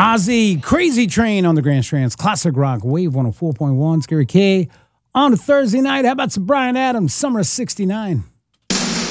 Ozzy, Crazy Train on the Grand Strands, Classic Rock, Wave 104.1, Scary K. On a Thursday night, how about some Bryan Adams, Summer of '69?